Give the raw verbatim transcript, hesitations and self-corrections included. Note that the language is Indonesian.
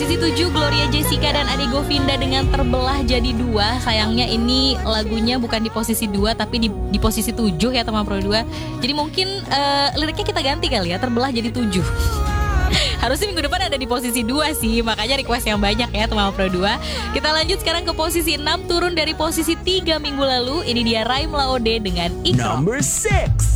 posisi tujuh Gloria Jessica dan Ade Govinda dengan Terbelah Jadi Dua. Sayangnya ini lagunya bukan di posisi dua tapi di, di posisi tujuh ya teman Pro dua. Jadi mungkin uh, liriknya kita ganti kali ya, Terbelah Jadi Tujuh. Harusnya minggu depan ada di posisi dua sih, makanya request yang banyak ya teman Pro dua. Kita lanjut sekarang ke posisi enam, turun dari posisi tiga minggu lalu. Ini dia Raim Laode dengan Ikro. Number six.